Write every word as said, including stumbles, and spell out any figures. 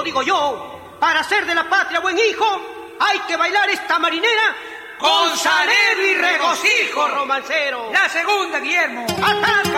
digo yo, para ser de la patria buen hijo, hay que bailar esta marinera con salero y regocijo, romancero. La segunda, Guillermo. ¡Ataca!